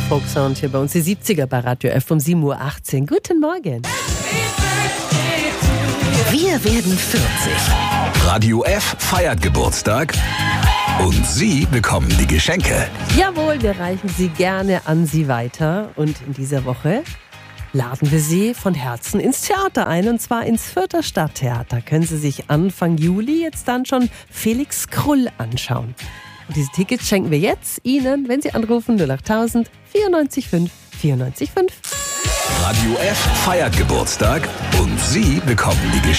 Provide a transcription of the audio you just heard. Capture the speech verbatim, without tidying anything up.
Folksound hier bei uns, die siebziger bei Radio F um sieben Uhr achtzehn. Guten Morgen. Wir werden vierzig. Radio F feiert Geburtstag und Sie bekommen die Geschenke. Jawohl, wir reichen sie gerne an Sie weiter. Und in dieser Woche laden wir Sie von Herzen ins Theater ein, und zwar ins Fürther Stadttheater. Können Sie sich Anfang Juli jetzt dann schon Felix Krull anschauen. Und diese Tickets schenken wir jetzt Ihnen, wenn Sie anrufen null achttausend vierundneunzig fünf vierundneunzig fünf. Radio F feiert Geburtstag und Sie bekommen die Geschenke.